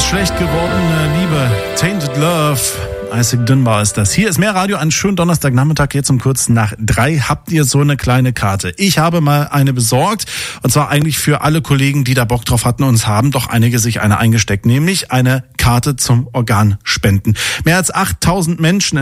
Etwas schlecht gewordene Liebe, Tainted Love. Isaac Dunbar ist das. Hier ist mehr Radio, einen schönen Donnerstagnachmittag, jetzt um kurz nach 3. Habt ihr so eine kleine Karte? Ich habe mal eine besorgt, und zwar eigentlich für alle Kollegen, die da Bock drauf hatten, und es haben doch einige sich eine eingesteckt, nämlich eine Karte zum Organspenden. Mehr als 8.000 Menschen